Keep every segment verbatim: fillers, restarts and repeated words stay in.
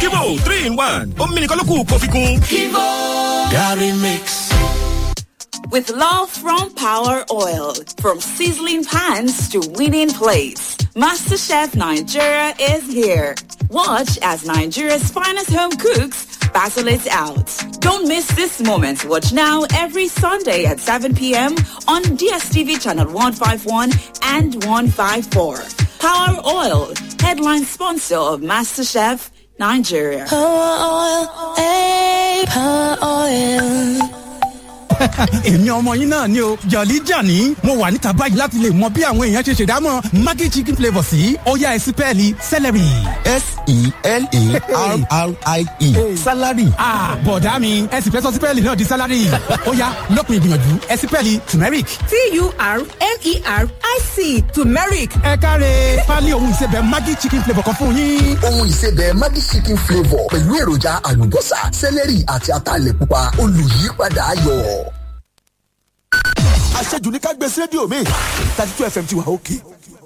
Kivo three in one. Omi nìkan ló kù kó fi kún. Kivo Gary Mix. With love from Power Oil, from sizzling pans to winning plates, MasterChef Nigeria is here. Watch as Nigeria's finest home cooks battle it out. Don't miss this moment. Watch now every Sunday at seven p.m. on D S T V channel one fifty-one and one fifty-four. Power Oil, headline sponsor of MasterChef Nigeria. Power Oil, hey, Power Oil. èmi ọmọ yín náà ni o Jolly Johnny mo wà níta báyìí láti lè mọ bí àwọn èèyàn ṣe ṣèdámọ̀ Maggi chicken flavour sí ó yá ẹ sí pẹ́ẹ́lí celery. S E L A R R I E salary. ah bọ̀dá mi ẹ sì fẹ́ sọ sí pẹ́ẹ́lì náà di salary ó yá lópin ìgbìyànjú ẹ sí pẹ́ẹ́lì turmeric. T U R M E R I C turmeric. ẹ káre pálí ohun ìsebẹ̀ Maggi chicken flavour kan fún yín. ohun ìsebẹ̀ Maggi chicken flavour pẹ̀lú èròjà àlùbọ́sà celery àti ataalẹ̀ pupa olùyípadà ayọ̀. aṣẹ́jú ní ká gbé sí rédíò mi thirty two F M ti wà òkè.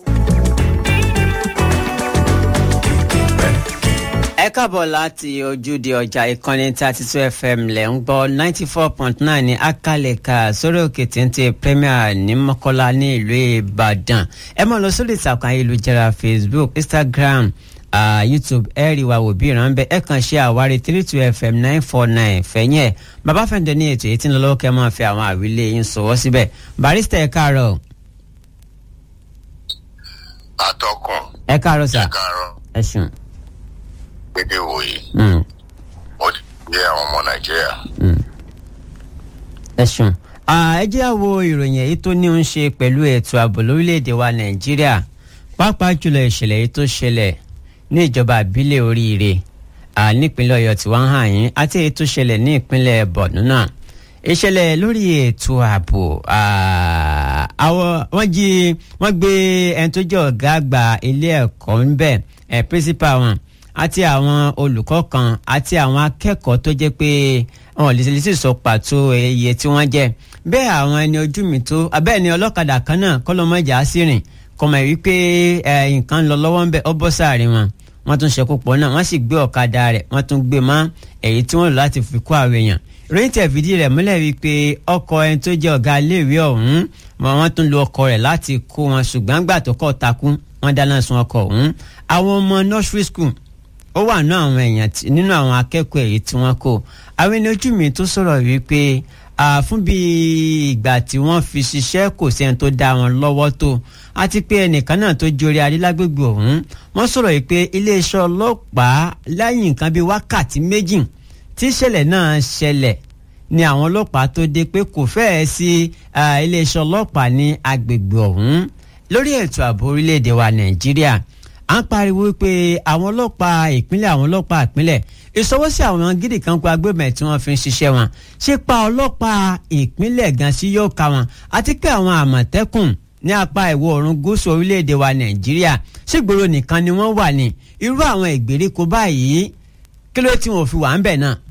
ẹ káàbọ̀ láti ojúde ọjà ìkànnì thirty two F M lẹ̀ ń gbọ́ ninety four point nine ní akálẹ̀ka sórí òkè téńté Premier ní Mọ́kọ́lá ní ìlú Ìbàdàn. ẹ máa lọ sórí ìtàkùn ayélujára Facebook, Instagram, Uh, YouTube ẹ rí wa wò bí ìrànbẹ ẹ kàn ṣe àwárí three two F M nine four nine fẹ̀yìn ẹ̀ bàbá fẹ́ǹdẹ̀ ní ètò èyí tí ń lọ lọ́wọ́ kẹ́ máa fi àwọn àwílé yín sọ̀wọ́ síbẹ̀. Barrister ẹ káàárọ̀. atọ́kùn. ẹ káàárọ̀ sà. ẹ káàárọ̀. ẹ ṣùn. gbèdé wòye. ó ti jẹ́ àwọn ọmọ Nàìjíríà. ẹ ṣùn. ẹ jẹ́ àwo ìròyìn èyí tó ní ń ṣe pẹ̀lú ètò ààbò lórílẹ̀‐èdè wa Nàìjíríà pàápàá jùlọ ìṣẹ̀lẹ̀ èyí tó ṣẹlẹ̀ ní ìjọba àbílẹ̀ oríire nípínlẹ̀ Ọ̀yọ́ tí wọ́n hàn yín àti èyí tó ṣẹlẹ̀ ní ìpínlẹ̀ Borno náà. ìṣẹ̀lẹ̀ lórí ètò ààbò àwọn wọ́n jí wọ́n gbé ẹni tó jẹ́ ọ̀gá àgbà ilé ẹ̀kọ́ ń bẹ̀ ẹ̀ principal wọn àti àwọn olùkọ́ kan àti àwọn akẹ́kọ̀ọ́ tó jẹ́ pé wọn lè lè sì sọ pàtó iye tí wọ́n jẹ́ bẹ́ẹ̀ àwọn ẹni ojú mi tó abẹ́ẹ̀ ni ọlọ́kadà kan náà kọ́lọ́mọ́jà sí rìn kọ́mọ̀ wípé nǹkan lọ lọ́wọ́ ń bẹ̀ ọ bọ́ sáàrin wọn wọ́n tún ṣekú pọ̀ náà wọ́n sì gbé ọ̀kadà rẹ̀ wọ́n tún gbé mọ́ èyí tí wọ́n lò láti fi kó àwọn èèyàn. ìròyìn tẹ̀ fìdí rẹ̀ múlẹ̀ wípé ọkọ̀ ẹni tó jẹ́ ọ̀gá iléèwé ọ̀hún wọ́n tún lo ọkọ̀ rẹ̀ láti kó wọn ṣùgbọ́n gbà tó kọ̀ takú wọ́n dáná sun ọkọ̀ ọ̀hún. àwọn ọmọ nursery school ó wà nínú àwọn èèyàn nínú àwọn akẹ́kọ̀ọ́ èyí tí wọ́n kó. àwọn ẹni ojú mi tó sọ̀rọ̀ wípé fún bí ìgbà tí wọ́n fi ṣiṣẹ́ kò sẹ́ni tó dá wọn lọ́wọ́ tó àti pé ẹnìkan náà tó jórí adélágbègbè ọ̀hún wọ́n sọ̀rọ̀ yìí pé iléeṣẹ́ ọlọ́pàá lẹ́yìn nǹkan bíi wákàtí méjì tí ìṣẹ̀lẹ̀ náà ṣẹlẹ̀ ni àwọn ọlọ́pàá tó dé pé kò fẹ́ẹ̀ sí iléeṣẹ́ ọlọ́pàá ní agbègbè ọ̀hún lórí ètò ààbò orílẹ̀-èdè wa Nàìjíríà. à ń pariwo pé àwọn ọlọ́pàá ìpínlẹ̀ àwọn ọlọ́pàá ìpínlẹ̀ ìṣọwọ́sí àwọn gidi kan pa agbébọn tí wọ́n fi ń ṣiṣẹ́ wọn ṣé pa ọlọ́pàá ìpínlẹ̀ gan sí yóò ka wọn àti pé àwọn àmọ̀tẹ́kùn ní apá ìwọ̀ oòrùn gúúsù orílẹ̀-èdè wa Nàìjíríà sígboro nìkan ni wọ́n wà ní irú àwọn ìgbèríko báyìí kí ló tí wọ́n fi wà ń bẹ̀ náà.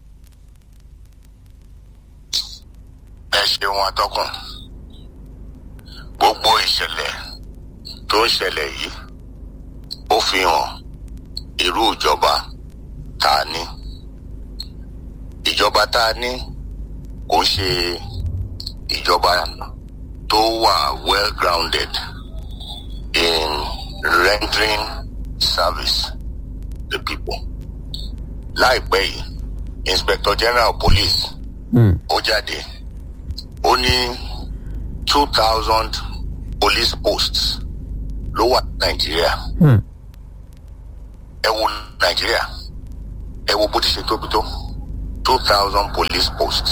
ẹ ṣeun atọ́kùn gbogbo ìṣẹ̀lẹ̀ tó ń ṣẹlẹ̀ yìí ó fi hàn irú ìjọba tá a ní ìjọba tá a ní kò ń ṣe ìjọba tó wà well grounded in rendering service to people. láìpẹ́ yìí Inspector General Police ó jáde ó ní two thousand police posts ló wà Nàìjíríà. ẹ wo Nàìjíríà ẹ wo bó ti ṣe tóbi tó two thousand police posts.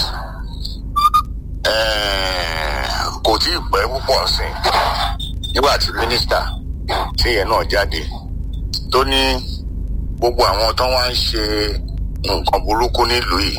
kò tí ì pẹ́ púpọ̀ sí nígbà tí mínísítà tí yẹn náà jáde tó ní gbogbo àwọn tó wá ń ṣe nǹkan burúkú nílùú yìí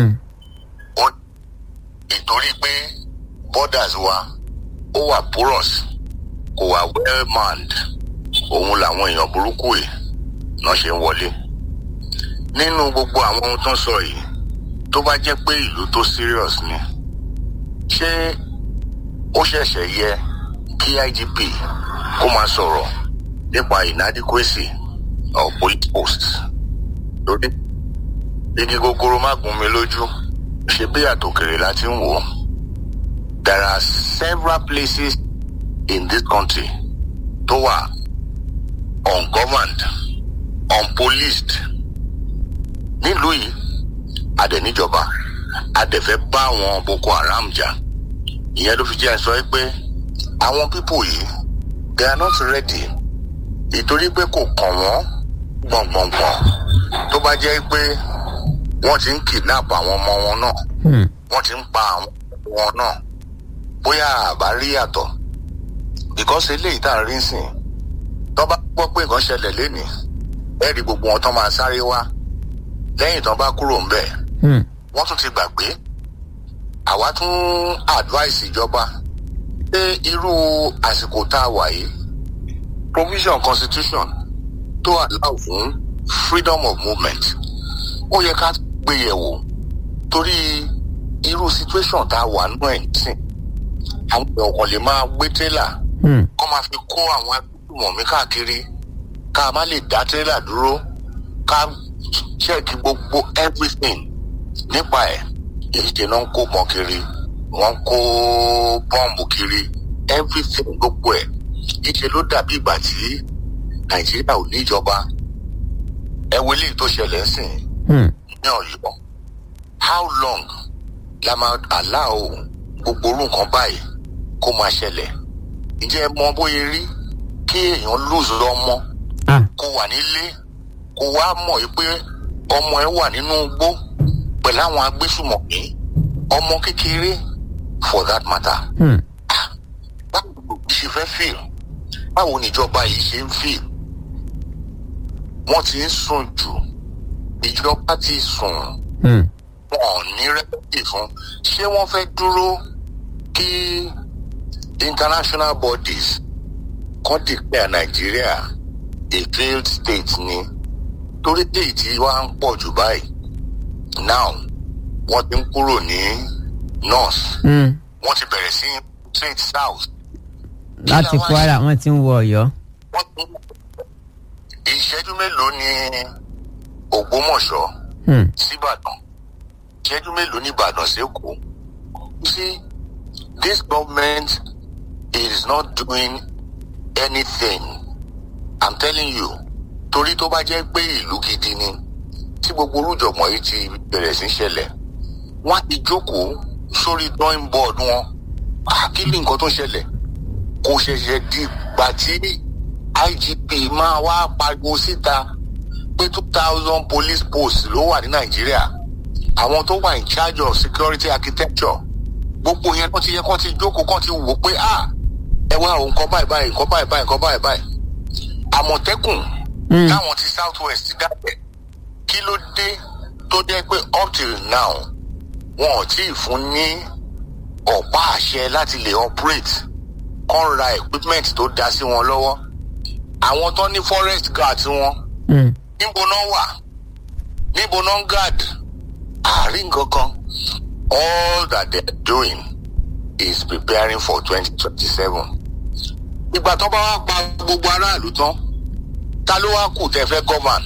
ìtorí pé borders wa ó wà porous kò wà well manned òun làwọn èèyàn burúkú yìí náà ṣe ń wọlé. nínú gbogbo àwọn ohun tó ń sọ yìí tó bá jẹ́ pé ìlú tó serious ni ṣé ó ṣẹ̀ṣẹ̀ yẹ kí I G P kó máa sọ̀rọ̀ nípa inadequacy of police posts igi gogoro má gún mi lójú ṣe bí àtòkèrè láti ń wò ó. There are several places in this country tó wà ungoverned, unpoliced. Nílùú yìí adẹ̀níjọba adẹ̀fẹ́ bá àwọn Boko Haram jà. Ìyẹn ló fi jẹ́ sọ pé àwọn pípò yìí they are not ready. Ìtorí pé kò kàn wọ́n gbọ̀ngbọ̀ngbọ̀n tó bá jẹ́ pé wọ́n ti ń kidnap àwọn ọmọ wọn náà wọ́n ti ń pa àwọn ọmọ wọn náà bóyá àbá rí yàtọ̀. Because eléyìí tá a rí sìn tó bá gbọ́ pé nǹkan ṣẹlẹ̀ lénìí ẹ̀rí gbogbo wọn tán máa sáré wá lẹ́yìn tán bá kúrò ńbẹ̀ wọ́n tún ti gbàgbé. Àwa tún advice ìjọba pé irú àsìkò tá a wà yìí provision constitution tó allow fún freedom of movement ó yẹ ká gbé yẹ̀wò torí irú situation tá a wà nínú ẹ̀ sìn àwọn ọkàn lè máa gbé tírélà kó máa fi kó àwọn agbésùnmọ̀ mi káàkiri ká má lè dá tírélà dúró ká check gbogbo everything nípa ẹ̀. Èyí tẹ̀ náà ń kó bọ́n kiri wọ́n ń kó bọ́ǹbù kiri everything gbogbo ẹ̀. Ìṣe ló dàbí ìgbà tí Nàìjíríà ò níjọba. Ẹ wo eléyìí tó ṣẹlẹ̀ sìn ní Ọ̀yọ́. How long la máa allow gbogbo orú nǹkan báyìí kó máa ṣẹlẹ̀? Ǹjẹ́ ẹ mọ bóyá rí kí èèyàn lose ọmọ kó wà nílé kó wá mọ̀ pé ọmọ ẹ wà nínú igbó pẹ̀lú àwọn agbésùmọ̀mí ọmọ kékeré for that matter. Báwo ló ṣe fẹ́ feel? Báwo níjọba yìí ṣe ń feel? Wọ́n ti ń sùn jù. Ìjọba ti sùn. Wọn ò ní rẹ́pẹ̀tì fún. Ṣé wọ́n fẹ́ dúró kí international bodies kan declare Nigeria a failed state ni? Torí déyìí tí wọ́n ń pọ̀ jù báyìí. Now wọ́n ti ń kúrò ní north. Wọ́n ti bẹ̀rẹ̀ sí straight south. Láti Kwara wọ́n ti ń wọ Ọ̀yọ́. Ìṣẹ́jú mélòó ni Ògbómọ̀ṣọ́ síbàdàn? Ìṣẹ́jú mélòó ní Ìbàdàn s'Èkó? See, this government is not doing anything. I'm telling you. Torí tó bá jẹ́ pé ìlú gidi ni tí gbogbo olùjọ̀gbọ̀n yìí ti bẹ̀rẹ̀ sí ṣẹlẹ̀ wọ́n ti jókòó sórí drawing board wọn. Kí ni nǹkan tó ṣẹlẹ̀? Kò ṣẹ̀ṣẹ̀ di ìgbà tí I G P máa wá pariwo síta pé two thousand police posts ló wà ní Nàìjíríà. Àwọn tó wà in charge of security architecture gbogbo yẹn kàn ti yẹ kàn ti jókòó kàn ti wò pé ah ẹ wá òun kọ́ báyìí báyìí nǹkan báyìí báyìí nǹkan báyìí báyìí. Àmọ̀tẹ́kùn táwọn ti south west dábẹ̀ kí ló dé tó jẹ́ pé up till now wọn ò tí ì fún ní ọ̀pá àṣẹ láti lè operate kán ra equipment tó dá sí wọn lọ́wọ́. Àwọn tó ní forest guard wọn níbo náà wà níbo náà ń guard àárín kankan. All that they're doing is preparing for twenty twenty-seven. Ìgbà tó bá wá pa gbogbo aráàlú tán ta ló wá kù tẹ́ fẹ́ govern?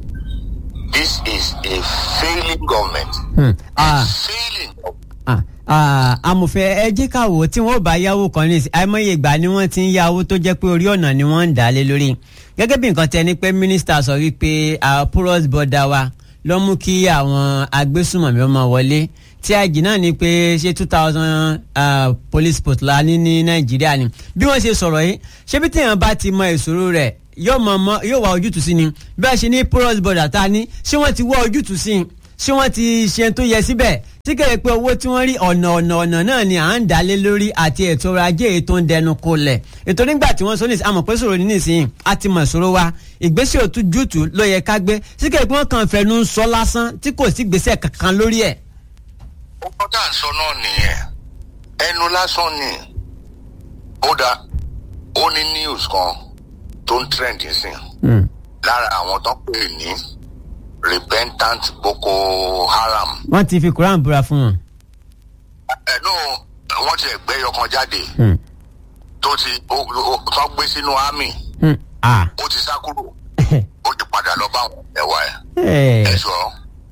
This is a failing government. Hmm. A Ah. failing government. Ah, ah, amòfin ẹ jẹ́ ká wò ó tí wọ́n bá yáwó kan ní àìmọye ìgbà ni wọ́n ti ń yáwó tó jẹ́ pé orí ọ̀nà ni wọ́n ń dà lé lórí. Gẹ́gẹ́ bí nǹkan tẹ́ ni pé mínísítà sọ wípé porous border wa ló mú kí àwọn agbésùmọ̀mí ọmọ wọlé tí àjì náà ni pé ṣé two thousand police post la ní ní Nàìjíríà ni. Bí wọ́n ṣe sọ̀rọ̀ yìí ṣé bí téèyàn bá ti mọ ìṣòro rẹ̀ yóò mọ mọ yóò wá ojútùú sí ni bí a ṣe ní porous border ta ni ṣé wọ́n ti wá ojútùú sí i ṣé wọ́n ti ṣe tó yẹ síbẹ̀ tí kẹ̀lẹ́ pé owó tí wọ́n rí ọ̀nà ọ̀nà ọ̀nà náà ni à ń dalé lórí àti ètò ọrọ̀ ajé ètò ń dẹnu kolẹ̀ ètò nígbà tí wọ́n sọ nísìnyí àmọ̀ pé sọ̀rọ̀ nísìnyí a ti mọ̀ sọ̀rọ̀ wa ìgbésẹ̀ òtún jùtù ló yẹ ká gbé tí kẹ̀lẹ́ pé wọ́n kàn fẹnu ń sọ lásán tí kò sí gbèsè kankan lórí ẹ̀. Ọkọ tá à ń sọ náà nìyẹn ẹnu lásán ni ó dá ó ní news kan tó ń trend sí lára àwọn tó ń pè ní repentant Boko Haram. Wọ́n ti fi Quran búra fún wọn. Ẹnu wọ́n ti ẹgbẹ́ yọkan jáde tó ti tó gbé sínú army ó ti sá kúrò ó ti padà lọ bá àwọn ẹwà ẹ ẹ sọ ọ̀nà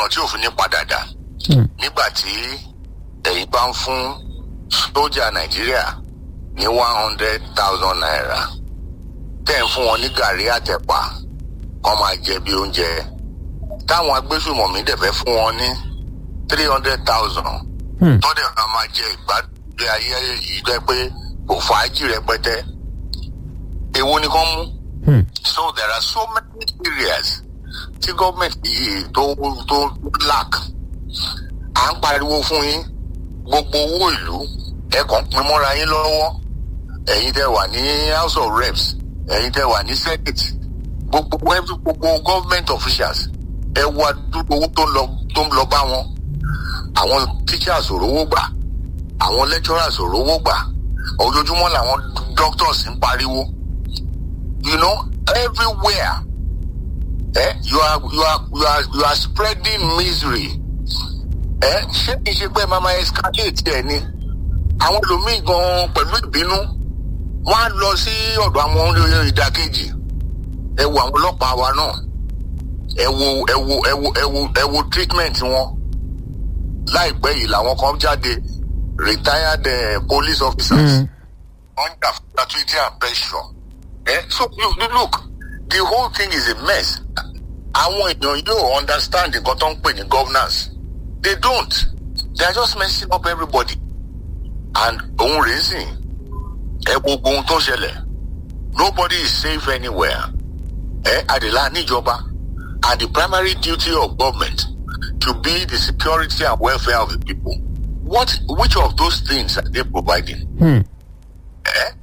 ọ̀nà tí òfin ní padà dà nígbà tí ẹ̀yin bá ń fún sójà nàìjíríà ní one hundred thousand naira tẹ́ ń fún wọn ní gàrí àtẹ̀pà kọ́ máa jẹ bí oúnjẹ táwọn agbésùmọ̀mí dẹ̀ fẹ́ fún wọn ní three hundred thousand tọ́dẹ̀ máa máa jẹ ìgbádùn ayé yìí jẹ́ pé kò fàájì rẹpẹtẹ èwo ni kán mú. So there are so many areas tí gọ́ọ̀mẹ̀ntì yìí tó tó lack. À ń pariwo fún yín gbogbo owó ìlú ẹ kàn pín mọ́ra yín lọ́wọ́ ẹ̀yin tẹ́ wà ní house of reps ẹ̀yin tẹ́ wà ní senate gbogbo gbogbo government officials ẹ wá dúró owó tó ń lọ tó ń lọ bá wọn àwọn teachers ò rówó gbà àwọn lecturers ò rówó gbà ojoojúmọ́ làwọn doctors ń pariwo you know everywhere eh, you are you are you are you are spreading misery eh, ṣé kìí ṣe pé mama escalate ẹ ni àwọn ẹlòmíì gan pẹ̀lú ìbínú wọ́n á lọ sí ọ̀dọ̀ àwọn ìdàkejì ẹ wo àwọn ọlọ́pàá wa náà ẹ wo ẹ wo ẹ wo ẹ wo ẹ wo treatment wọn láìpẹ́ yìí làwọn kan jáde retired uh, police officers under gratuity and pension eh? So look, look the whole thing is a mess àwọn èèyàn yóò understand nǹkan tó ń pè ní governance they don't they are just messing up everybody and òun rèé sìn ẹ gbogbo ohun tó ṣẹlẹ̀ nobody is safe anywhere ẹ àdèlà níjọba and the primary duty of government to be the security and welfare of the people what which of those things are they providing. Hmm. Eh?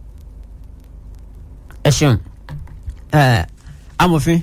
ẹ ṣeun ẹ amòfin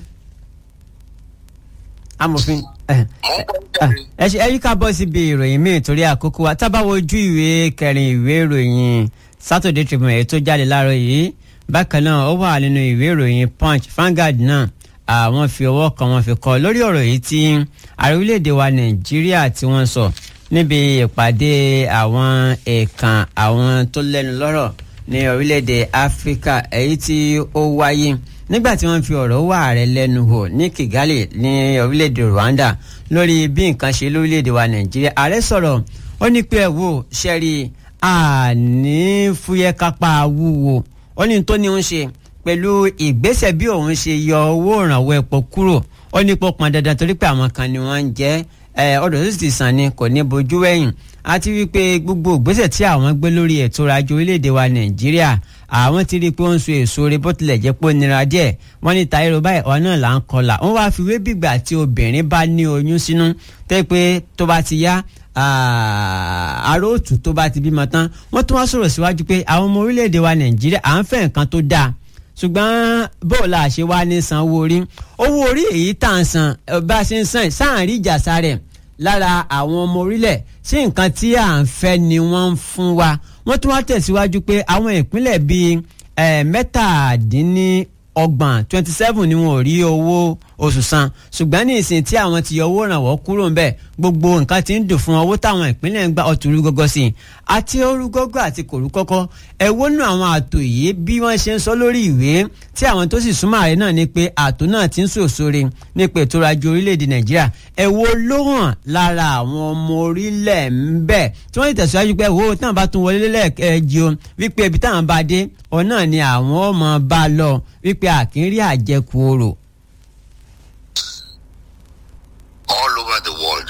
amòfin ẹ ẹ ṣe ẹyí ká bọ́ síbi ìròyìn míì torí àkókò wa tá bá wo ojú ìwé kẹrin ìwé ìròyìn Saturday Tribune èyí tó jáde láàárọ̀ yìí bákan náà ó wà nínú ìwé ìròyìn Punch Vanguard náà àwọn fi ọwọ́ kan wọn fi kọ lórí ọ̀rọ̀ yìí tí ààrẹ orílẹ̀-èdè wa Nàìjíríà tí wọ́n sọ níbi ìpàdé àwọn ẹ̀ẹ̀kan àwọn tó lẹ́nu lọ́rọ̀ ní orílẹ̀-èdè Áfíríkà èyí tí ó wáyé nígbà tí wọ́n fi ọ̀rọ̀ wá ààrẹ lẹ́nu wò ní Kigali ní orílẹ̀-èdè Rwanda lórí bí nǹkan ṣe lórílẹ̀-èdè wa Nàìjíríà ààrẹ sọ̀rọ̀ ó ní pé ẹ wò ṣẹ́rí àní fúyẹ́ kápá wúwo ó ní tó ní ń ṣe pẹ̀lú ìgbésẹ̀ bí òun ṣe yọ owó ìrànwọ́ epo kúrò ó ní pọ̀ pọn dandan torí pé àwọn kan ni wọ́n ń jẹ́ ọ̀dọ̀ tó sì ti sàn ni kò ní bojú wẹ̀yìn àti wípé gbogbo ìgbésẹ̀ tí àwọn gbé lórí ètò ọrọ̀ ajé orílẹ̀-èdè wa Nàìjíríà àwọn ti rí i pé wọ́n ń so èso rẹ̀ bó tilẹ̀ jẹ́ pé ó nira díẹ̀ wọ́n ní tàírò báyìí ọ̀ náà là ń kọlà wọ́n wá fi wé bìgbà tí obìnrin bá ní oyún sínú tẹ́ pé tó bá ti yá àróòtú tó bá ti bímọ tán wọ́n tún wá sọ̀rọ̀ síwájú pé àwọn ọmọ orílẹ̀-èdè wa Nàìjíríà à ń fẹ́ nǹkan tó dáa ṣùgbọ́n bóòlà àṣẹ wa ní sanwó orí owó orí èyí tá à ń san bá a ṣe ń san sáàrin ìjàsá rẹ̀ lára àwọn ọmọ orílẹ̀ sí nǹkan tí à ń fẹ́ ni wọ́n ń fún wa wọ́n tún wá tẹ̀síwájú pé àwọn ìpínlẹ̀ bíi mẹ́tàdínlọ́gbọ̀n twenty seven ni wọn ò rí owó oṣù san ṣùgbọ́n ní ìsìn tí àwọn ti yọ owó ìrànwọ́ kúrò ńbẹ̀ gbogbo nǹkan ti ń dùn fún owó táwọn ìpínlẹ̀ ń gba ọ̀tún rúgọ́gọ́ sí i àti orúgọ́gọ́ àti kòrúkọ́kọ́ ẹ̀wọ́n nù àwọn ààtò yìí bí wọ́n ṣe ń sọ lórí ìwé tí àwọn tó sì súnmọ́ ààrẹ náà ni pé ààtò náà ti ń sòsòrè nípa ètò ọrọ̀ ajé orílẹ̀-èdè Nàìjíríà ẹ̀wọ́ ló hàn lára àwọn ọmọ orílẹ̀ ń bẹ̀ tí wọ́n ti tẹ̀síwájú pé wo táwọn bá tún wọlé lẹ́ẹ̀kẹ́jì o wípé ibi táwọn bá dé ọ̀nà ni àwọn ọmọ bá lọ wípé àkínrí àjẹkù orò. All over the world,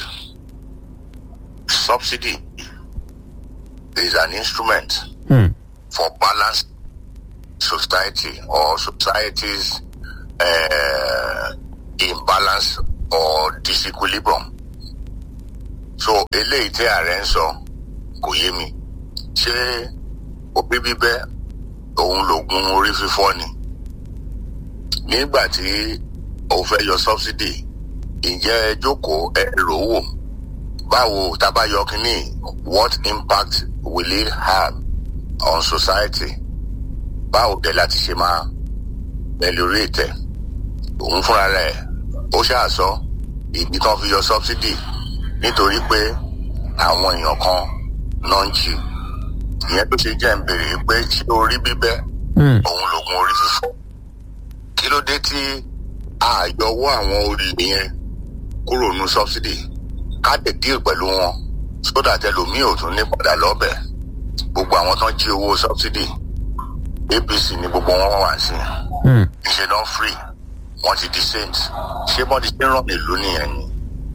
subsidy is an instrument hmm. for balanced society or society's uh, imbalance or disequilibrium. So, eléyìí tí ààrẹ ń sọ kò yé mi. Ṣé òbí bíbẹ́ òun lògùn orí fífọ́ ni? Nígbà tí ó fẹ́ yọ subsidy, ǹjẹ́ ẹ jókòó ẹ rò wò báwo tá a bá yọ kínní what impact will it have on society báwo dẹ̀ láti ṣe máa ameliorate òun fúnra rẹ̀ ó ṣàṣọ ìdí kan fi yọ subsidy nítorí pé àwọn èèyàn kan náà ń jì ìyẹn tó ṣe jẹ́ ń béèrè pé ṣé orí bíbẹ́ òun lògùn orí fífọ́ kí ló dé tí àyọwọ́ àwọn orí yẹn kúrò nínú subsidy ká dẹ̀ deal pẹ̀lú wọn so that ẹlòmíì ò tún ní padà lọ́bẹ̀ gbogbo àwọn tán jí owó subsidy A P C ni gbogbo wọn wà sí ìṣe don free wọn ti di saint ṣé bọ́n ti ṣe rán ìlú nìyẹn ni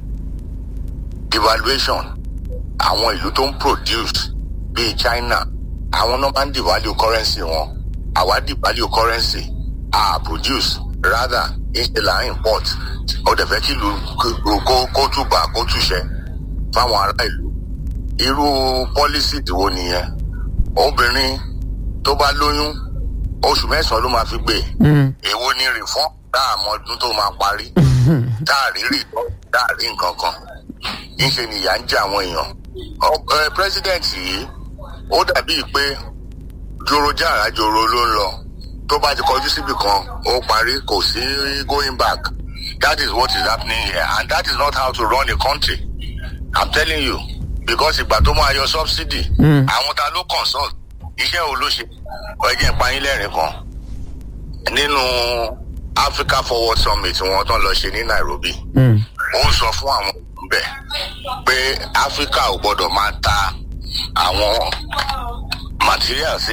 devaluation àwọn ìlú tó ń produce bíi China àwọn náà máa ń devalue currency wọn àwa devalue currency a produce rather ìṣe là ń import ó dẹ̀ fẹ́ kí ìlú kó túbà kó túṣẹ fáwọn ará ìlú irú policy wo nìyẹn obìnrin tó bá lóyún oṣù mẹ́sàn-án ló máa fi gbé èwo ni reform dáàmọ́ ọdún tó máa parí dáàrí rí dáàrí nǹkan kan níṣẹ́ ni ìyà ń jẹ àwọn èèyàn president yìí ó dàbí pé joro jára joro ló ń lọ tó bá ti kọjú síbì kan ó parí kò sí going back that is what is happening here and that is not how to run a country I'm telling you because ìgbà tó máa yọ subsidy àwọn ta ló consult iṣẹ́ wo ló ṣe ọjọ́ ìpayín lẹ́rìn kan nínú Africa Forward Summit wọn tán lọ ṣe ní Nairobi ó ń sọ fún àwọn bẹ́ẹ̀ pé Africa ò gbọ́dọ̀ máa ta àwọn materials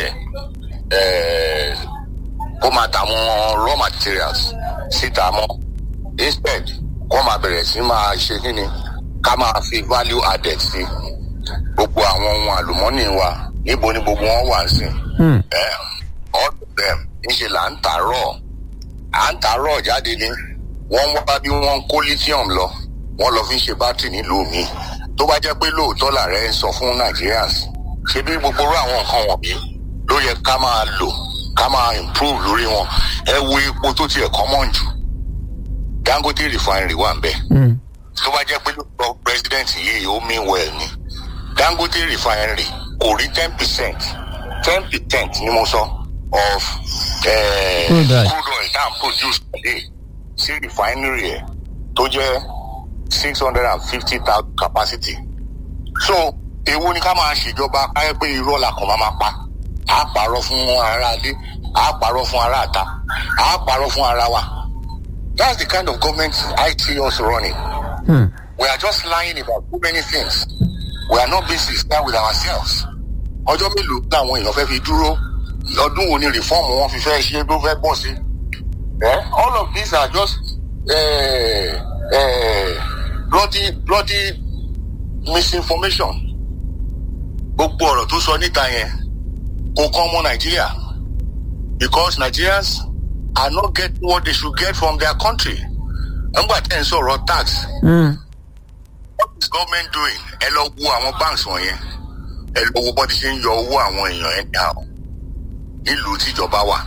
ẹ̀ kó máa ta àwọn raw materials síta mọ́ instead kó máa bẹ̀rẹ̀ sí máa ṣe kí ni ká máa fi value added sí gbogbo àwọn ohun àlùmọ́nì wa níbo ni gbogbo wọn wà sí ẹ all of them níṣẹ́ là ń tàárọ̀ à ń tàárọ̀ jáde ní wọ́n wá bí wọ́n ń kó lithium lọ wọ́n lọ fi ń ṣe bátìrì nílùú mi tó bá jẹ́ pé lóòótọ́ làárẹ̀ ń sọ fún Nigerians ṣe bí gbogbo irú àwọn nǹkan wọ̀nyí ló yẹ ká máa lò ká máa improve lórí wọn ẹ wo epo tó tiẹ̀ common jù Dangote refinery wà ń bẹ̀ tó bá jẹ́ pé lóòótọ́ president yìí ó mean well ni Dangote refinery kò rí ten percent ten percent ni mo sọ of uh, crude oil that produce per day sí refinery ẹ̀ tó jẹ́ six hundred and fifty thousand capacity so èwo ni ká máa ṣèjọba káyọ̀ pé irọ́ la kàn máa máa pa á parọ́ fún ara ilé á parọ́ fún ara àta á parọ́ fún ara wa that's the kind of government I see us running hmm. we are just lying about too many things we are not being sincere with ourselves ọjọ́ mélòó làwọn èèyàn fẹ́ fi dúró ọdún wo ni reform wọn fi fẹ́ ṣe ló fẹ́ bọ̀ sí all of these are just uh, uh, bloody bloody misinformation gbogbo ọ̀rọ̀ tó sọ níta yẹn kò kàn ọmọ Nàìjíríà because Nigerians are not getting what they should get from their country nígbà tẹ́ ń sọ̀rọ̀ tax what is government doing ẹ lọ wo àwọn banks wọ̀nyẹn ẹ lọ wo bọ́dí ṣe ń yọ owó àwọn èèyàn ẹ̀ ní àwọn nílùú tíjọba wà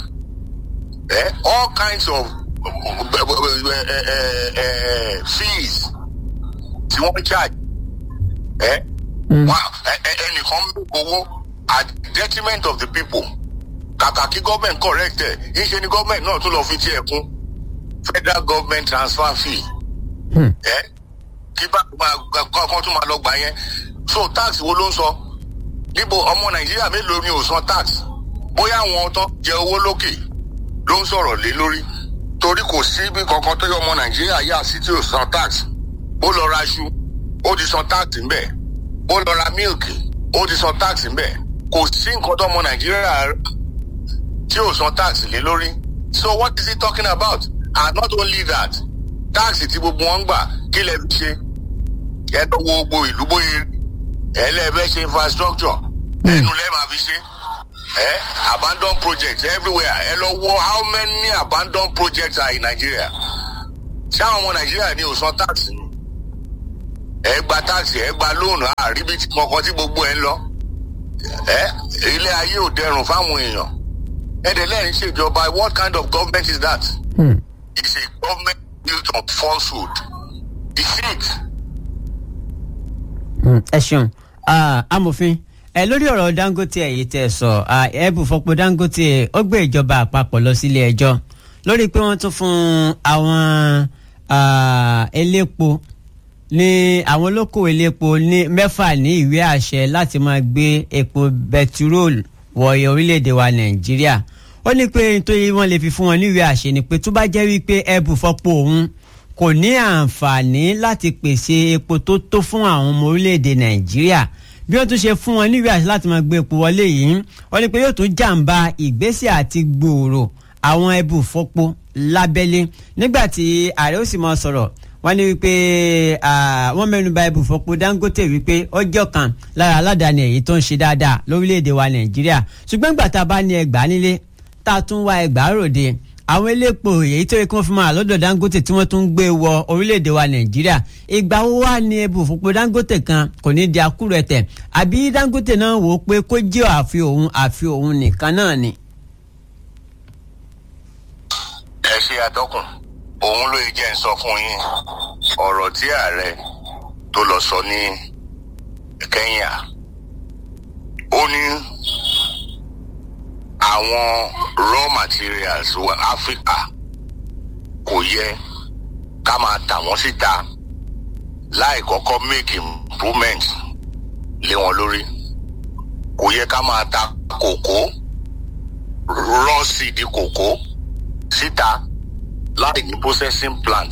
ẹ all kinds of fees tí wọ́n charge ẹ ẹnìkan ń bẹ owó at the detriment of the people kàkà kí government correct ẹ ìṣe ni government náà tún lọ fi tiẹ̀ kún federal government transfer fee ẹ kí bá kan tún máa lọ gbà yẹn so tax wo ló ń sọ níbo ọmọ Nàìjíríà mélòó ni ò san tax bóyá àwọn tó jẹ owó lókè ló ń sọ̀rọ̀ lé lórí torí kò sí bí kankan tó yọ ọmọ Nàìjíríà yà sí tí ò san tax ó lọ ra iṣu ó ti san tax ńbẹ̀ ó lọ ra mílìkì ó ti san tax ńbẹ̀ kò sí nǹkan tó ọmọ Nàìjíríà tí ò san tax lé lórí so what is he talking about and not only that tax tí gbogbo wọn ń gbà kí lè fi ṣe ẹ tó wo gbogbo ìlú bóyá ẹ lẹ́ẹ̀fẹ́ ṣe infrastructure ẹnu lẹ́ẹ̀ máa fi ṣe ẹ abandoned projects everywhere ẹ lọ wo how many abandoned projects are in Nigeria ṣé àwọn ọmọ Nigeria ní ò san tax ni ẹ gba tax ẹ gba loan àríbi kankan tí gbogbo ẹ ń lọ ẹ ilé ayé ò dẹrùn fáwọn èèyàn ẹ dẹ̀ lẹ́yìn ṣèjọba what kind of government is that hmm. It's a government built on falsehood deceit. ẹ ṣeun amòfin ẹ lórí ọ̀rọ̀ Dangote èyí tẹ́ sọ ẹ̀bù fọpo Dangote ó gbé ìjọba àpapọ̀ lọ sílé ẹjọ́ lórí pé wọ́n tún fún àwọn elépo ní àwọn olókòwò elépo ní mẹ́fà ní ìwé àṣẹ láti máa gbé epo bẹtiróòlù wọ orílẹ̀-èdè wa Nàìjíríà ó ní pé nítorí wọ́n lè fi fún wọn ní ìwé àṣẹ ni pé tó bá jẹ́ wípé ẹ̀bù fọpo òun kò ní àǹfààní láti pèsè epo tó tó fún àwọn ọmọ orílẹ̀-èdè nàìjíríà bí wọ́n tún ṣe fún wọn níwèé àṣẹ láti máa gbé epo wọlé yìí wọ́n ní pé yóò tún jàǹbá ìgbésẹ̀ àti gbòòrò àwọn ẹbù fọ́pọ̀ lábẹ́lé nígbà tí ààrẹ ó sì máa sọ̀rọ̀ wọ́n ní wípé wọ́n mẹ́nuba ẹbù fọ́pọ̀ Dangote wípé ọjọ́ kan lára aládàáni èyí tó ń ṣe dáadáa lórílẹ̀‐èdè wa nàìjíríà ṣùgbọ́n ìgbà tá a bá ní ẹgbàá nílé tá a tún wá ẹgbàá ròde àwọn elépo èyí tó yẹ kí wọ́n fi máa lọ́dọ̀ Dangote tí wọ́n tún gbé wọ orílẹ̀‐èdè wa nàìjíríà ìgbà wo wá ní ẹbù fọ́pọ̀ Dangote kan kò ní di akúrẹ̀tẹ̀ àbí Dangote náà wò ó pé kó jẹ́ àfi òun àfi òun nìkan náà ni. ẹ ṣe atọ́kùn òun ló jẹ́ ń sọ fún yín ọ̀rọ̀ tí ààrẹ tó lọ sọ ní Kenya ó ní àwọn raw materials wa Africa kò yẹ ká máa tà wọ́n síta láì kọ́kọ́ make improvement lé wọn lórí kò yẹ ká máa ta kòkó raw seed kòkó síta láì ní processing plant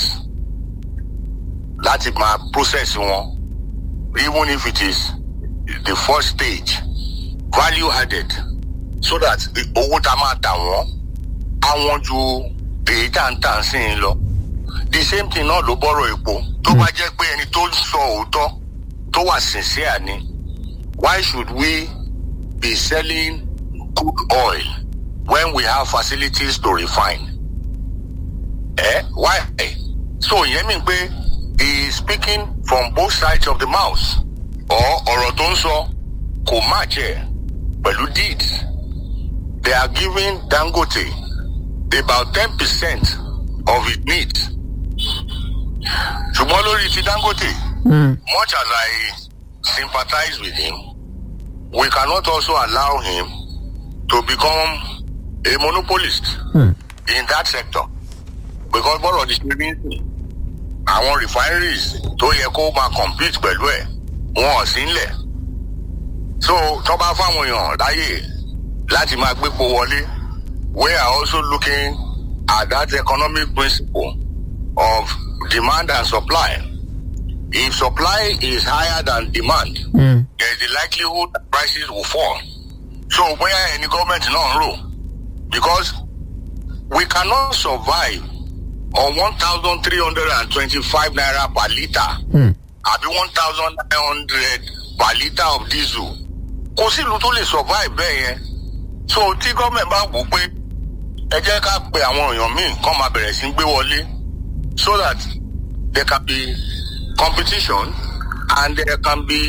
láti máa process wọn even if it is the first stage value added so that owó tá a máa tà wọ́n àwọn ju èyí tá à ń tà sí i lọ the same thing náà ló bọ́rọ̀ epo tó bá jẹ́ pé ẹni tó sọ òótọ́ tó wà sincere ni why should we be selling crude oil when we have facilities to refine? Eh? Why? So ìyẹn mean pé he is speaking from both sides of the mouth or ọ̀rọ̀ tó ń sọ kò match ẹ̀ pẹ̀lú deeds. They are giving Dangote about ten percent of his needs. ṣùgbọ́n lórí ti Dangote mm. much as I sympathize with him we cannot also allow him to become a monopolist mm. in that sector. Because bọ́rọ̀ di ṣe ní àwọn refineries tó yẹ kó máa compete pẹ̀lú ẹ̀ wọn ò sí nílẹ̀ so tó bá fáwọn èèyàn láyè láti máa gbépo wọlé we are also looking at that economic principle of demand and supply. If supply is higher than demand mm. there is the likelihood that prices will fall. So where any government náà ń rò because we cannot survive on one thousand three hundred twenty-five naira per litre hmm. àbí one thousand nine hundred per litre of diesel kò sí ìlú tó lè survive bẹ́ẹ̀ yẹn so tí gọ́ọ̀mẹ̀ntì bá wò pé ẹ jẹ́ ká pe àwọn èèyàn míì kán máa bẹ̀rẹ̀ sí gbé wọlé so that there can be competition and there can be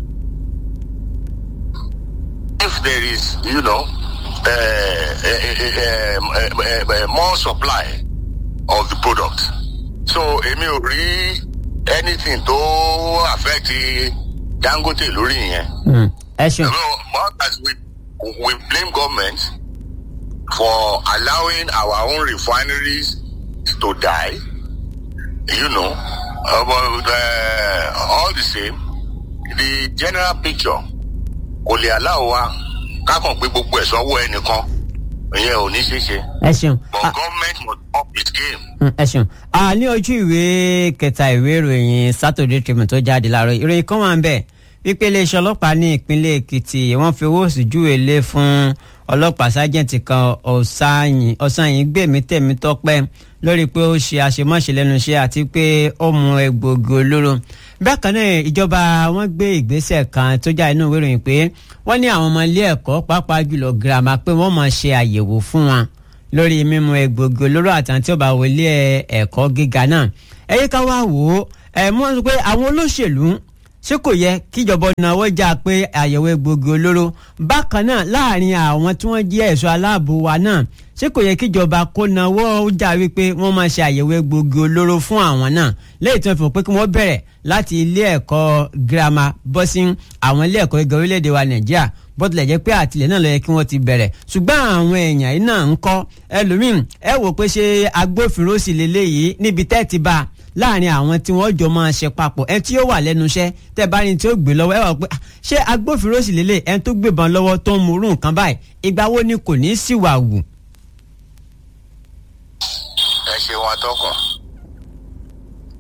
if there is you know uh, uh, uh, uh, uh, uh, more supply of the product. So èmi ò rí anything tó affect Dangote lórí yẹn. ẹ ṣeun. So much as we we blame government for allowing our own refineries to die, you know, uh, but uh, all the same, the general picture kò lè allow wa kákan pé gbogbo ẹ̀ sọ́wọ́ ẹnìkan. ìyẹn ò ní ṣeéṣe. ẹ ṣeun. but ah. government must up its game. ẹ ṣeun. a ní ojú ìwé kẹta ìwé ìròyìn Saturday Tribune tó jáde láàárọ̀ ìròyìn kan wà ń bẹ̀ wípé iléeṣẹ́ ọlọ́pàá ní ìpínlẹ̀ Èkìtì wọ́n fi owó sí júwe lé fún ọlọ́pàá sájẹ́ǹtì kan ọ̀sányìn ọ̀sányìn gbèmí tẹ̀mí tọ́pẹ́ lórí pé ó ṣe àṣemáṣe lẹ́nu iṣẹ́ àti pé ó mu egbògi olóró. bákan náà ìjọba wọn gbé ìgbésẹ̀ kan tó já inú ìwé ìròyìn pé wọ́n ní àwọn ọmọ ilé ẹ̀kọ́ pàápàá jùlọ girama pé wọ́n máa ṣe àyẹ̀wò fún wọn lórí mímu egbògi olóró àtàntí tí ó bá wọlé ẹ̀kọ́ gíga náà. ẹ yí ká wá wò ó ẹ mọ̀ sọ pé àwọn olóṣèlú ṣé kò yẹ kíjọba náwó já pé àyẹ̀wò egbògi olóró bákan náà láàrin àwọn tí wọ́n jẹ́ ẹ̀ṣọ́ aláàbò wa náà ṣé kò yẹ kíjọba kó náwó já wípé wọ́n máa ṣe àyẹ̀wò egbògi olóró fún àwọn náà lẹ́yìn tí wọ́n fi hàn pé kí wọ́n bẹ̀rẹ̀ láti ilé ẹ̀kọ́ girama bọ́ sí àwọn ilé ẹ̀kọ́ gíga orílẹ̀-èdè wa Nàìjíríà bó tilẹ̀ jẹ́ pé àtìlẹ̀ náà ló yẹ kí wọ́n ti bẹ̀rẹ̀ ṣùgbọ́n àwọn èèyàn yìí náà ń kọ́ ẹlòmíín ẹ wò pé ṣé agbófinró sì lélẹ́yìí níbi tẹ́ ti bá láàrin àwọn tí wọ́n jọ máa ṣe papọ̀ ẹ tí ó wà lẹ́nu iṣẹ́ tẹ́ bá ní tí ó gbé lọ́wọ́ ẹ wà pé ṣé agbófinró sì lélẹ̀ ẹ tó gbébọn lọ́wọ́ tó ń murú nǹkan báyìí ìgbà wo ni kò ní í sì wà wù. ẹ ṣe wọn tọkàn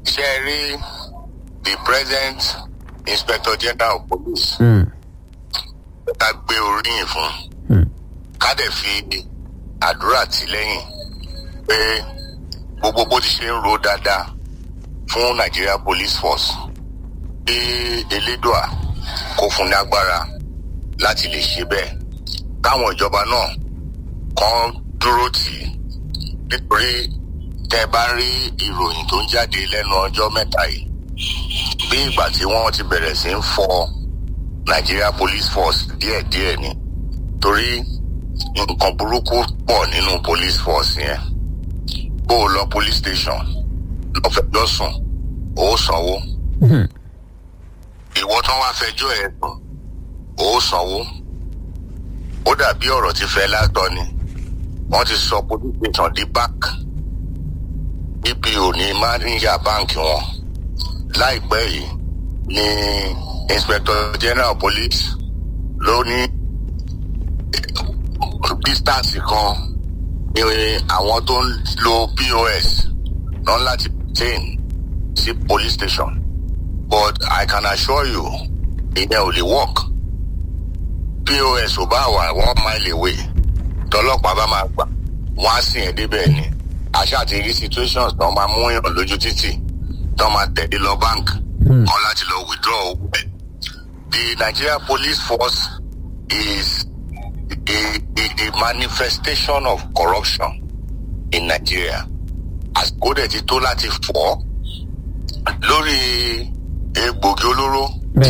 Sherry, the present Inspector General of Police. Ká gbé oríyìn fún. Ká dẹ̀ fi àdúrà tì lẹ́yìn pé gbogbo bó ti ṣe ń ro dáadáa fún Nigeria Police Force. Bí Elédùà kò fún ní agbára láti lè ṣe bẹ́ẹ̀. Káwọn ìjọba náà kàn dúró tì í nítorí tẹ́ bá rí ìròyìn tó ń jáde lẹ́nu ọjọ́ mẹ́ta yìí bí ìgbà tí wọ́n ti bẹ̀rẹ̀ sí ń fọ Nigeria Police Force díẹ̀díẹ̀ ni torí nǹkan burúkú pọ̀ nínú police force yẹn bó o lọ police station lọ fẹjọ́ sùn ó sanwó ìwọ tán wá fẹjọ́ ẹ̀ sùn ó sanwó ó dàbí ọ̀rọ̀ tí fẹ́ látọ̀ ni wọ́n ti sọ police station di bank D P O ní manager báǹkì wọn láìpẹ́ yìí ni Inspector General Police ló ní distance kan ní àwọn tó ń lo P O S náà láti obtain sí police station but I can assure you ìyẹn ò lè work P O S ò bá wà one mile away tọlọ́pàá bá máa gbà wọ́n á sìn ẹ́ débẹ̀ ni àṣà àti rí situations tó máa mú yàn lójú títì tó máa tẹ̀lé lọ bank kan láti lọ withdraw owó ẹ̀. The Nigeria Police Force is a, a, a manifestation of corruption in Nigeria. Àsìkò dẹ̀ ti tó láti fọ́ lórí egbògi olóró.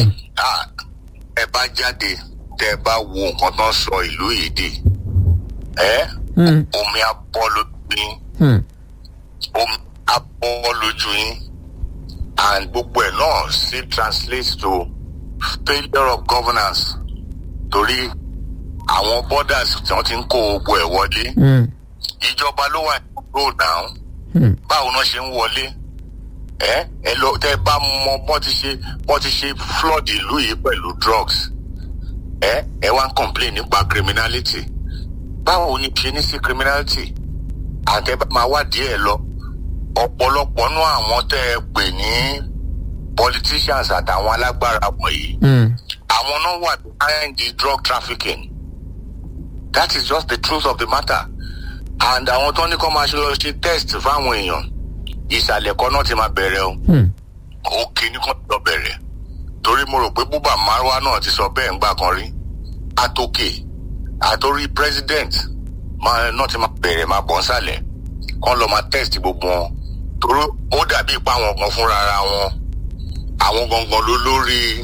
Ẹ bá jáde tẹ ẹ bá wo nǹkan tó ń sọ ìlú yìí dì. Ẹ omi abọ́ lójú yín. Omi abọ́ lójú yín. And gbogbo ẹ̀ náà still translates to failure of governance. Torí àwọn borders tí wọ́n ti ń kó gbogbo ẹ̀ wọlé. Ìjọba ló wà ní road now. Báwo náà ṣe ń wọlé? Ẹ ẹ lọ tẹ bá mọ bọ́n ti ṣe bọ́n ti ṣe flood ìlú yìí pẹ̀lú drugs. Ẹ ẹ wá ń complain nípa criminality. Báwo ni ṣe ní sí criminality? Àtẹ máa wádìí ẹ lọ. Ọ̀pọ̀lọpọ̀ nú àwọn tẹ́ ẹ pè ní politicians àtàwọn alágbára wọ̀nyí. Àwọn náà wà behind the drug trafficking. That is just the truth of the matter. And àwọn tó ní kó máa ṣe lọ ṣe test fáwọn èèyàn. Ìsàlẹ̀ kan náà ti máa bẹ̀rẹ̀ o. Òkè ní kan lọ bẹ̀rẹ̀. Torí mo rò pé Buba Marwa náà ti sọ bẹ́ẹ̀ ńgbà kan rí. Àtòkè àtòrí president náà ti máa bẹ̀rẹ̀ máa bọ̀ nsàlẹ̀. Kán lọ máa test gbogbo wọn. Torí ó dàbí ipá wọn kan fúnra ara wọn. Àwọn gangan ló lórí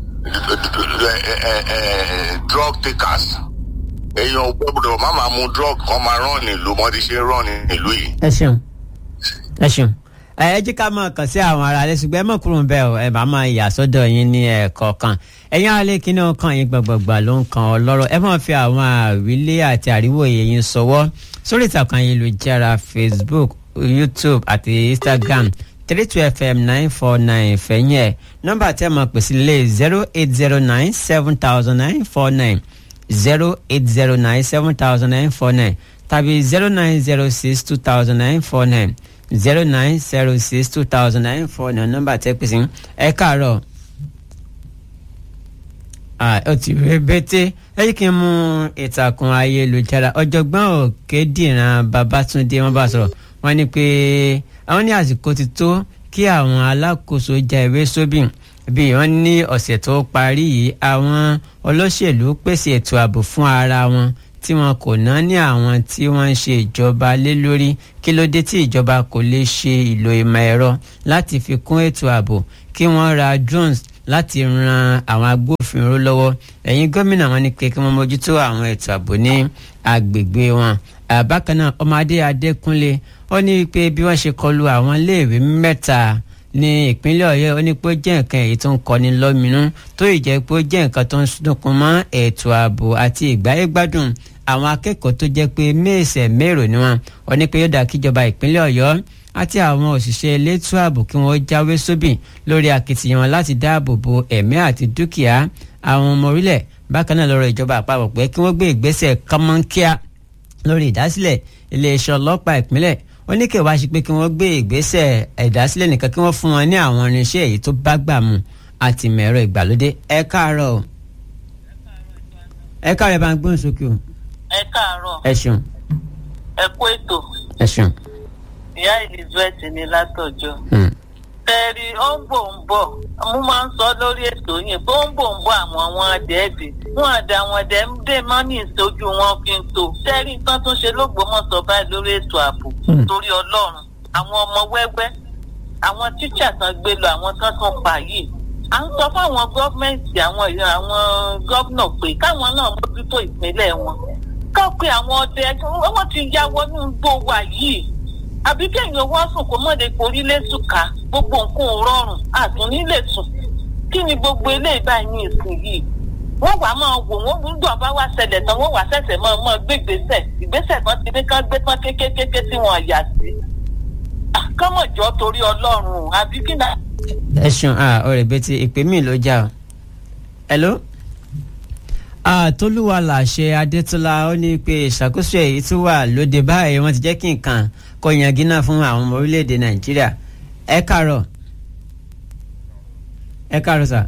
drug takers. Èèyàn ò gbọ́dọ̀ má máa mú drug kan máa rán nílùú mọ́ ti ṣe rán nílùú yìí. Ẹ ṣeun ẹ ṣeun ẹ jí ká máa kàn sí àwọn ará rẹ ṣùgbọ́n ẹ mọ̀ kúrò ń bẹ̀ ọ́ ẹ bá máa yà sọ́dọ̀ yín ní ẹ̀kọ̀ọ̀kan ẹ̀yin alẹ́ kí náà kàn yín gbọ̀ngbọ̀ngbà ló ń kan ọlọ́rọ̀ ẹ máa fi àwọn àwílé àti àríwòye yín sọwọ́ sórí ìtàkùn ayélujára Facebook, YouTube àti Instagram three two F M nine four nine fẹ̀yìn ẹ̀ nọ́mbà tẹ́ máa pèsè lé zero eight zero nine seven thousand nine four nine zero eight zero nine seven thousand nine four nine tàbí zero nine zero six two thousand nine four nine zero nine zero six two thousand nine four nine nọ́mbà tẹ́ pèsè ẹ káàárọ̀ ó ti rébété ẹ yí kí n mú ìtàkùn ayélujára ọ̀jọ̀gbọ́n Òkèdìran Babátúndé wọ́n bá sọ̀rọ̀ wọ́n ní pé àwọn ní àsìkò ti tó kí àwọn alákòóso já ewé sóbì bí wọ́n ní ọ̀sẹ̀ tó parí yìí àwọn olóṣèlú pèsè ètò ààbò fún ara wọn tí wọn kò ná ní àwọn tí wọ́n ń ṣe ìjọba lé lórí kí ló dé tí ìjọba kò lè ṣe ìlò ìmọ̀ ẹ̀rọ láti fi kún ètò ààbò kí wọ́n ra drones láti ran àwọn agbófinró lọ́wọ́ ẹ̀yin gómìnà wọn ní pé kí wọ́n mójútó àwọn ètò ààbò ní agbègbè wọn. Bákan náà ọmọdé Adékúnlé ó ní pé bí wọ́n ṣe kọlu àwọn iléèwé mẹ́ta ní ìpínlẹ̀ Ọ̀yọ́ ó ní pé ó jẹ́ nǹkan èyí tó ń kọni lọ́mìnú tó ì jẹ́ pé ó jẹ́ nǹkan tó ń sunkún mọ́ ètò ààbò àti ìgbáyégbádùn àwọn akẹ́kọ̀ọ́ tó jẹ́ pé mẹ́ẹ̀sẹ̀ mẹ́rò ni wọ́n ó ní pé yóò dá kíjọba ìpínlẹ̀ Ọ̀yọ́ àti àwọn òṣìṣẹ́ elétò ààbò kí wọ́n jáwé sóbì lórí akitiyan wọn láti dáàbò bo ẹ̀mí àti dúkìá àwọn ọmọ orílẹ̀. Bákan náà lọ́rọ̀ ìjọba àpapọ̀ pé kí wọ́n gbé ìgbésẹ̀ kọ́mọ́nkíá lórí ìdásílẹ̀ iléeṣẹ́ ọlọ́pàá ìpínlẹ̀ ó ní kí wàá ṣe pé kí wọ́n gbé ìgbésẹ̀ ẹ̀dásílẹ̀ nìkan kí wọ́n fún wọn ní àwọn irinṣẹ́ èyí tó bá gbà mu àti mẹ̀rọ ìgbàlódé. ẹ káàárọ̀ ẹ káàárọ̀ ẹ bá ń gbóhùn sókè o. ẹ káàárọ̀. ẹ ṣeun. ẹ kú ètò. ẹ ṣeun. ìyá Elizabeth ní látọ̀jọ́. tẹ̀rí ó ń bò ń bọ̀ mo máa ń sọ lórí ètò yìí pé ó ń bò ń bọ̀ àwọn àwọn àdẹ́ẹ̀dì wọn àdá àwọn àdẹ́ẹ̀dẹ́ máa ní ìsojú wọn fi ń tò. tẹ̀rí nǹkan tó ṣe lÓgbómọ̀ṣọ́ báyìí lórí ètò ààbò torí Ọlọ́run àwọn ọmọ wẹ́wẹ́ àwọn tíṣà tán gbé lọ àwọn tán tún pa yìí à ń sọ fáwọn gọ́ọ̀mẹ̀ntì àwọn àwọn gọ́ọ̀nà pé káwọn náà mójútó ìpínlẹ̀ wọn ká pé àwọn ọdẹ wọn ti ya wọnú gbó wa yìí àbí kéèyàn wá sùn kó mọ̀dé forí lé sùkà gbogbo nǹkan ò rọrùn àtúní lè sùn kí ni gbogbo eléyìí báyìí ní ìsìn yìí wọ́n wàá máa wò wọ́n gbọ́dọ̀ bá wá ṣẹlẹ̀ tán wọ́n wàá ṣẹ̀ṣẹ̀ máa máa gbé ìgbésẹ̀ ìgbésẹ̀ kan ti ní ká gbé tán kékékéké tí wọ́n yà sí kọ́mọ̀jọ́ torí Ọlọ́run àbí kí náà. ẹ ṣeun ọ̀rẹ́ bẹ́ẹ̀ ti ìpè mí ló já o. hello. Tolúwa làṣẹ Adétọ́lá ó ní pé ìṣàkóso èyí tó wà lóde báyìí wọ́n ti jẹ́ kí nǹkan kó yangínà fún àwọn ọmọ orílẹ̀-èdè Nàìjíríà. ẹ káàárọ̀ ẹ káàárọ̀ sà.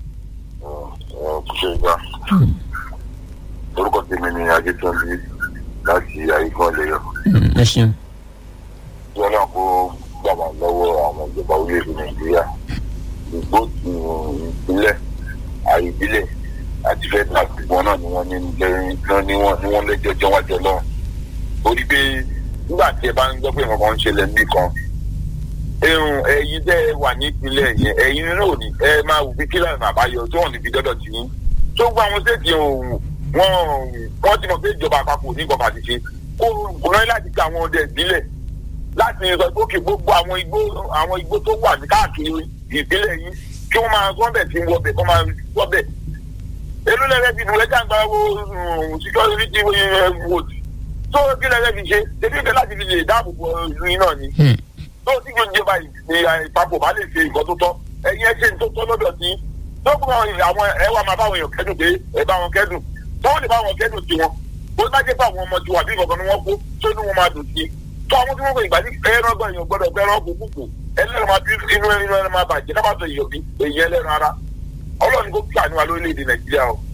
kùsùn ìgbà orúkọ tèmi ni Ajétọ́lá láti àyíkọ́ lẹ́yọ̀. ẹ ṣeun. ìjọba náà kó gbàgbà lọ́wọ́ àwọn ìjọba orílẹ̀-èdè Nàìjíríà ìgbó ìpínlẹ̀ àìbílẹ̀ àti fẹ́ẹ́ àgbègbè náà ni wọ́n ní lẹ́yìn ni wọ́n lẹ́jọ́ jẹ́ wájú Ọlọ́run. torí pé nígbà tí ẹ bá ń gbọ́ pé nǹkan ń ṣẹlẹ̀ níbì kan ẹ̀hún ẹ̀yin tẹ́ wà ní ìpínlẹ̀ yẹn ẹ̀yin náà ò ní ẹ máa wù bí kílà àbáyọ tó wọ́n níbi dọ́dọ̀ tì yín tó gba àwọn séèkì òun wọ́n wọ́n ti mọ̀ pé ìjọba àpapọ̀ ní nǹkan àti ṣe kó rán láti gba àwọn ọdẹ ìbílẹ̀ láti sọ pé òkè gbogbo àwọn igbó àwọn igbó tó wà ní káàkiri ìpínlẹ̀ yín kí wọ́n máa gbọ́bẹ̀ tí ń wọbẹ̀ kọ́ máa gbọ́bẹ̀ èló lẹ́rẹ́ fi dùn lẹ́jà ń gba owó security vote tó kí lẹ́rẹ́ fi ṣe ebi ìfẹ́ láti fi lè dáàbò bo ìlú yín náà ni tó tí kò ní jẹba ìpapò bá lè ṣe nǹkan tó tọ́ ẹ̀yin ẹ̀ ṣe tó tọ́ lọ́dọ̀ sí tó kọ́ àwọn ẹ̀ wá máa bá àwọn èèyàn kẹ́dùn pé ẹ̀ bá wọn kẹ́dùn tó wọ́n lè bá wọn kẹ́dùn sí wọn bó bá jẹ́ pé àwọn ọmọ tiwa bí nǹkan ni wọ́n kó tó inú wọn máa dùn sí tó àwọn tí wọ́n kọ ìgbà tí ẹran gbọ́ èèyàn gbọ́dọ̀ gbẹ́rán kó kúkú ẹlẹ́rìn máa bí inú ẹran máa bàjẹ́ ká má sọ èèyàn bí èyí ẹlẹ́rìn ara Ọlọ́run kò kí àníwá lórílẹ̀‐èdè Nàìjíríà o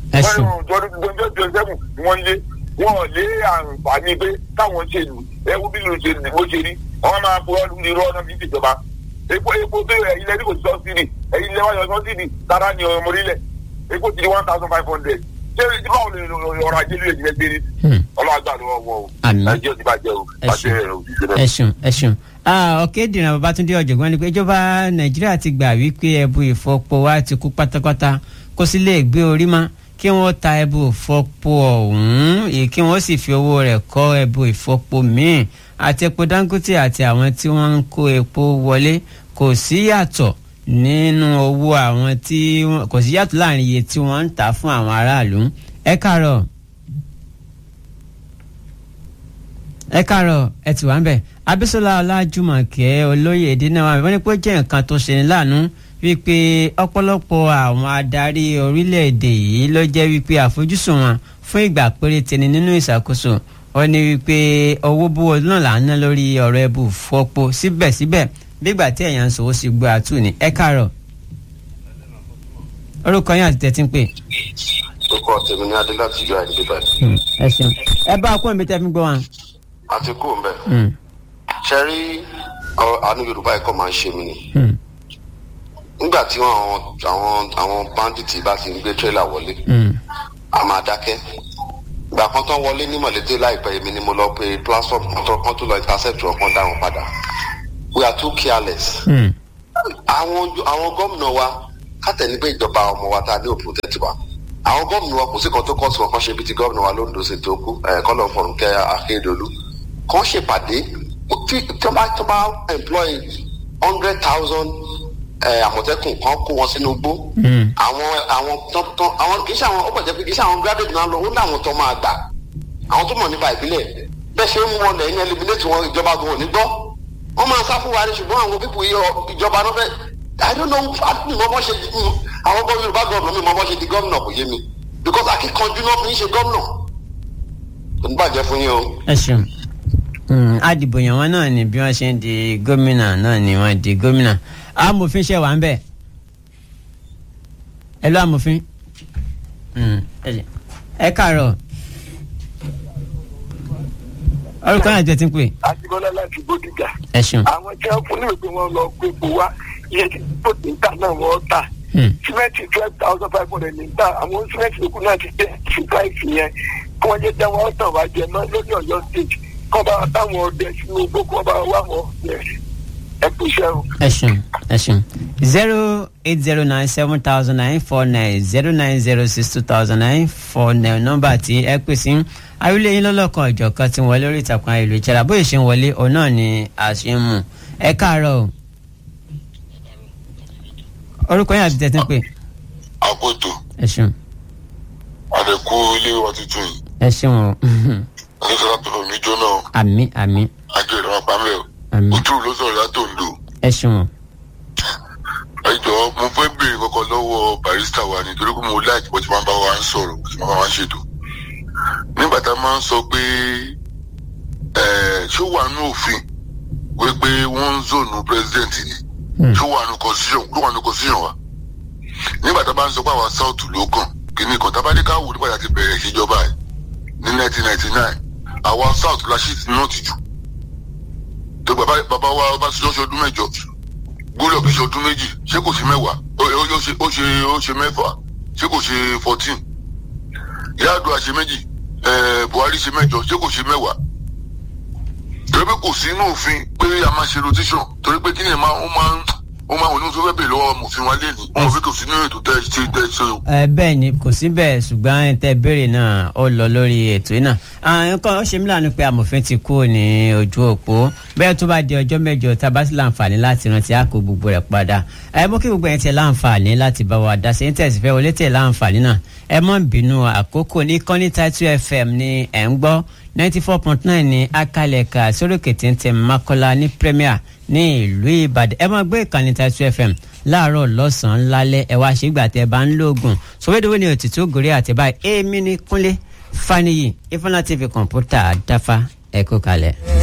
wọ́n lé wọ́n lé àǹfààní pé káwọn ṣe lù ẹwú bí ló ṣe bó ṣe rí wọ́n máa fọ ọdún ní rọ́ọ̀nà bí ìjọba epo epo tó ẹ̀yin lẹ́ni kò sí sọ́sìdì ẹ̀yin lẹ́wọ́ yọ sọ́sìdì tara ni ọmọ orílẹ̀ epo ti di one thousand five hundred ṣé báwo ni ọrọ̀ ajé lóye ìjìnlẹ̀ gbé ní ọlọ́àgbà ló wọ́n wọ́ o nàìjíríà ti bàjẹ́ o bàjẹ́ o. ẹ ṣeun ẹ ṣeun Ọ̀kẹ́dìran Babátúndé ọ̀jọ̀gbọ́n ni pé ìjọba Nàìjíríà ti gbà wípé ẹbu ìfọpo wa ti kú pátápátá kó sì lè gbé orí mọ́ kí wọ́n ta ẹbu ìfọpo ọ̀hún èyí kí wọ́n sì fi owó rẹ̀ kọ́ ẹbu ìfọpo míì àti epo Dangote àti àwọn tí wọ́n ń kó epo wọlé kò sí yàtọ̀ nínú owó àwọn tí kò sí yàtọ̀ láàrin iye tí wọ́n ń tà fún àwọn aráàlú. ẹ káàárọ̀ ẹ káàárọ̀ ẹ ti wà ń bẹ̀. Abísọ́lá Ọlájúmọ̀kẹ́ olóyè Èdènáwà wọ́n ní pé ó jẹ́ nǹkan tó ṣe ní láàánú wípé ọ̀pọ̀lọpọ̀ àwọn adarí orílẹ̀-èdè yìí ló jẹ́ wípé àfojúsùn wọn fún ìgbà péréte ni nínú ìṣàkóso wọ́n ní wípé owó búwo náà là ń ná lórí ọ̀rọ̀ ẹbù fọ́pọ̀ síbẹ̀síbẹ̀ bígbà tí èèyàn ń sọ ó sì gbọ́ àtú ni. ẹ káàárọ̀ orúkọ yín àti tẹ̀tí ń pè. orúkọ tèmi ní adé láti ìjọ àìdílé báyìí. ẹ ṣeun ẹ bá a kó ìbí tẹ́ fi gbọ́ wọn. àti kú ń bẹ̀. ṣe rí àánú Yorùbá ẹ̀kọ́ máa ń ṣe mí ni. nígbà tí àwọn àwọn àwọn bandits bá ti ń gbé tírélà wọlé a máa dákẹ́ ìgbà kan tán wọlé ní Mọ̀lété láìpẹ́ èmi ni mo lọ pe platform kan tó kan tó lọ intercept ọkàn dá wọn padà we are too careless. àwọn àwọn gómìnà wa kátẹ́ni pé ìjọba ọmọ wa tá a ní ò protect wa àwọn gómìnà wa kò sí kan tó kọ́ sí wọn kan ṣe bí ti gómìnà wa lóńdó ṣe tó kú kọ́lọ̀ Fọ̀rúnkẹ́ Akérédolú kan ṣèpàdé tí tó bá tó bá employ hundred thousand àmọ̀tẹ́kùn kan kó wọn sínú igbó àwọn àwọn tán àwọn kì í ṣe àwọn ó pẹ̀jẹ́ pé kì í ṣe àwọn graduate náà lọ ó láwọn tó máa gbà àwọn tó mọ̀ nípa ìbílẹ̀ bẹ́ẹ̀ ṣe ń mú wọn lẹ́yìn eliminate wọn ìjọba gan ò ní gbọ́ wọ́n máa sá fún wa ní ṣùgbọ́n àwọn pípò ìjọba náà fẹ́ I don't know mi mọ bọ́ ṣe àwọn gbọ́ Yorùbá gọ́ọ̀nà mi mọ bọ́ ṣe di gómìnà kò yé mi because akíkanjú náà fi ń ṣe gómìnà kò ní bàjẹ́ fún yín o. ẹ ṣeun àdìbò yàn wọn náà ni bí wọ́n ṣe ń di gómìnà náà ni wọ́n di gómìnà. amòfin ṣe wà ń bẹ̀ ẹ lọ amòfin ẹ káàárọ̀ orúkọ náà jẹ́ tí ń pè. àtibọ́lá láti Bódìjà. ẹ ṣeun. àwọn tí wọ́n fún níwèé pé wọ́n lọ gbégbó wá iye tí tó ti ń tà náà wọ́n tà. símẹ́ǹtì twelve thousand five hundred ní ta àwọn símẹ́ǹtì yòókù náà ti dé fífáìsì yẹn kí wọ́n jẹ́ jẹ́ wọ́n tàn wá jẹ mọ́ lórí Ọ̀yọ́ state kọ́ bá táwọn ọdẹ sínú igbó kọ́ bá wà wọ́n ẹ kú iṣẹ́ o. ẹ ṣeun ẹ ṣeun zero eight zero nine seven thousand nine four nine zero nine zero six two thousand nine four nine nọ́mbà tí ẹ pè sí àrílẹ̀ yín lọ́lọ́kan ìjọ̀kan tí wọlé orí ìtàkùn ayélujára bóyá ṣe ń wọlé òun náà ni a ṣe ń mú ẹ káàárọ̀ o. orúkọ yín àti tẹ̀sán pé. àpótò. ẹ ṣeun. àdẹ̀kú ilé wa tuntun yìí. ẹ ṣeun o. oníṣẹ́lá tó fún mi jóná o. àmì àmì. àjọ ìrànwọ́ pàmẹ́ o. àmì. ojú ló sọ̀rọ̀ látò ń lò. ẹ ṣeun o. ẹ jọ mo fẹ́ béèrè kọ́kọ́ lọ́wọ́ barista wa nítorí pé mo láìpẹ́ bó ti máa ń bá wa ń sọ̀rọ̀ bó ti máa ń bá wa ń ṣètò. nígbà tá a máa ń sọ pé ṣó wà nínú òfin wípé wọ́n ń zònù president ni ṣó wà nínú constitution ló wà nínú constitution wa. nígbà tá a bá ń sọ pé àwọn south ló kàn kìíní kan tá a bá ní ká wò nígbà tá a ti bẹ̀rẹ̀ ìṣèjọba ẹ̀ ní nineteen ninety nine àwọn south la ṣì ti náà ti jù. tó bàbá wa bá ṣe ọdún mẹ́jọ gbọ́dọ̀ kì í ṣe ọdún méjì ṣé kò ṣe mẹ́wàá ó ṣe ó ṣe mẹ́fà ṣé kò ṣe fourteen Yar'Adua ṣe méjì Buhari ṣe mẹ́jọ ṣé kò ṣe mẹ́wàá torí pé kò sí inú òfin pé a máa ṣe rotation torí pé kí ni ó máa ń ó máa wò ní oṣù fẹ́ bèèrè lọ́wọ́ amòfin wa lé ní wọn fi kò sí nínú ètò tẹ́ ṣe tẹ́ ṣe o. ẹ bẹ́ẹ̀ ni kò sí bẹ́ẹ̀ ṣùgbọ́n tẹ́ béèrè náà ó lọ lórí ètò yìí náà nǹkan ó ṣe mí láàánú pé amòfin ti kú ní ojú òpó bẹ́ẹ̀ tó bá di ọjọ́ mẹ́jọ tá a bá sì láǹfààní láti rántí á kó gbogbo rẹ̀ padà ẹ mú kí gbogbo yẹn tẹ láǹfààní láti bá wa dá sẹ́yìn tẹ̀sí fẹ́ wọlé tẹ̀ láǹfààní náà ẹ mọ́ bínú àkókò ní kọ́ní Title F M ní ẹ̀ ń gbọ́ ninety four point nine ní akálẹ̀ka sórókè tí ń tẹ̀ Mákọ́lá ní Premier ní ìlú Ìbàdàn ẹ máa gbé ìkànnì Title F M láàárọ̀ lọ́sàn-án lálẹ́ ẹ wá ṣègbà tẹ bá ń lóògùn sọfẹ́dẹ́wọ́ ni òtítù gòrí àtẹ̀bá èmi ní Kúnlé Fáníyì Ifọ̀nà T V kọ̀ǹpútà dáfá ẹ kú kalẹ̀.